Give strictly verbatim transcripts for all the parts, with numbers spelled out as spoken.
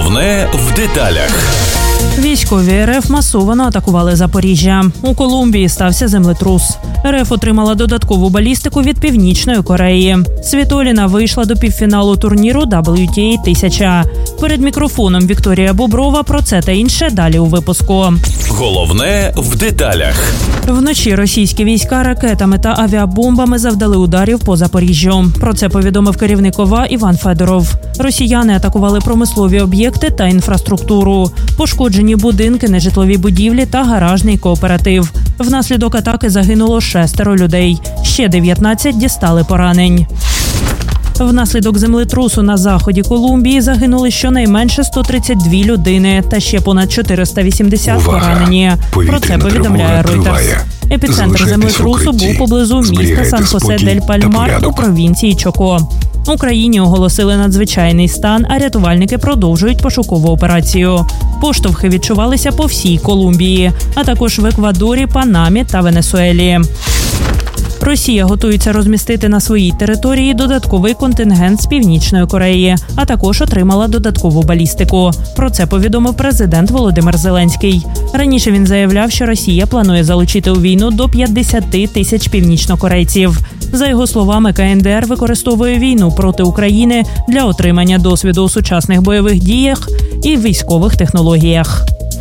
Головне в деталях. Військові РФ масово атакували Запоріжжя. У Колумбії стався землетрус. РФ отримала додаткову балістику від Північної Кореї. Світоліна вийшла до півфіналу турніру дабл ю ті ей тисяча. Перед мікрофоном Вікторія Боброва. Про це та інше далі у випуску. Головне в деталях. Вночі російські війська ракетами та авіабомбами завдали ударів по Запоріжжю. Про це повідомив керівник ОВА Іван Федоров. Росіяни атакували промислові об'єкти та інфраструктуру. Пошкоджені будинки, нежитлові будівлі та гаражний кооператив. Внаслідок атаки загинуло шестеро людей. Ще дев'ятнадцять дістали поранень. Внаслідок землетрусу на заході Колумбії загинули щонайменше сто тридцять дві людини та ще понад чотириста вісімдесят Увага! поранені. Про це повідомляє Reuters. Епіцентр землетрусу був поблизу міста Сан-Хосе-дель-Пальмар у провінції Чоко. Україні оголосили надзвичайний стан, а рятувальники продовжують пошукову операцію. Поштовхи відчувалися по всій Колумбії, а також в Еквадорі, Панамі та Венесуелі. Росія готується розмістити на своїй території додатковий контингент з Північної Кореї, а також отримала додаткову балістику. Про це повідомив президент Володимир Зеленський. Раніше він заявляв, що Росія планує залучити у війну до п'ятдесят тисяч північнокорейців. За його словами, ка ен де ер використовує війну проти України для отримання досвіду у сучасних бойових діях і військових технологіях.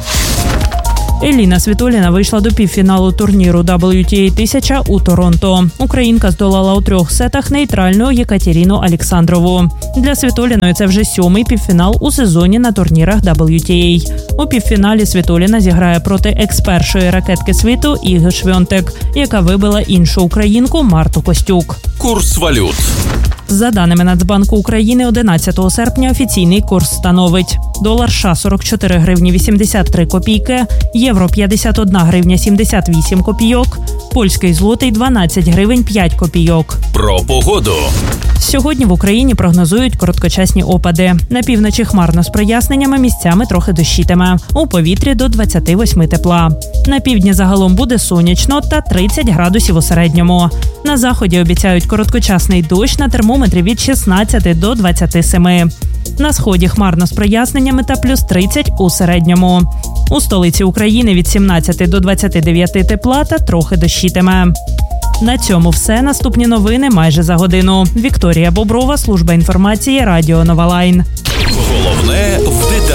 Еліна Світоліна вийшла до півфіналу турніру дабл ю ті ей тисяча у Торонто. Українка здолала у трьох сетах нейтральну Єкатеріну Олександрову. Для Світоліної це вже сьомий півфінал у сезоні на турнірах дабл ю ті ей. У півфіналі Світоліна зіграє проти екс-першої ракетки світу Іги Швьонтек, яка вибила іншу українку Марту Костюк. Курс валют. За даними Нацбанку України, одинадцятого серпня офіційний курс становить: долар США сорок чотири гривні вісімдесят три копійки, євро п'ятдесят одна гривня сімдесят вісім копійок, польський злотий дванадцять гривень п'ять копійок. Про погоду. Сьогодні в Україні прогнозують короткочасні опади. На півночі хмарно з проясненнями, місцями трохи дощитиме. У повітрі до двадцять восьми тепла. На півдні загалом буде сонячно та тридцять градусів у середньому. На заході обіцяють короткочасний дощ, на термометрі від шістнадцяти до двадцяти семи. На сході хмарно з проясненнями та плюс тридцять у середньому. У столиці України від сімнадцяти до двадцяти дев'яти тепла та трохи дощитиме. На цьому все. Наступні новини майже за годину. Вікторія Боброва, служба інформації, Радіо Нова Лайн. Головне в деталях.